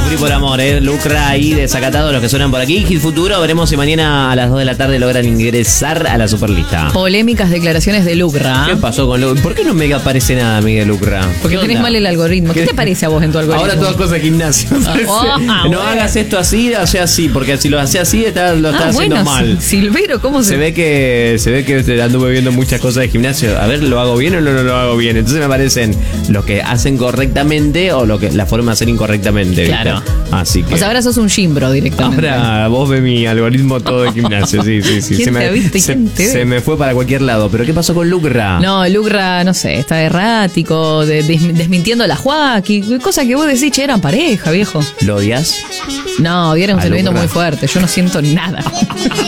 sufrir por amor, Lucra ahí desacatado los que suenan por aquí. Hit Futuro, veremos si mañana a las 2 de la tarde logran ingresar a la Superlista. Polémicas declaraciones de Lucra. ¿Qué pasó con Lucra? ¿Por qué no me aparece nada, Miguel Lucra? Porque tenés mal el algoritmo. ¿Qué te parece a vos en tu algoritmo? Ahora todas cosas de gimnasio. No hagas esto así, o sea así, porque si lo hacía así lo estás haciendo mal. Silvero, ¿cómo se ve que te anduve viendo muchas cosas de gimnasio. A ver, ¿lo hago bien o no lo hago bien? Entonces me aparecen los que hacen correctamente o la forma de hacer incorrectamente. Claro. ¿Viste? Así que. O sea, ahora sos un gimbro directamente. Ahora vos ves mi algoritmo todo de gimnasio. Sí. Se me fue para cualquier lado. ¿Pero qué pasó con Lucra? No, Lucra, no sé, está errático, desmintiendo a la Joaquín, cosa que vos decís, che, eran pareja, viejo. ¿Lo odias? No, odiar es un sentimiento Lucra. muy fuerte. Yo no siento nada.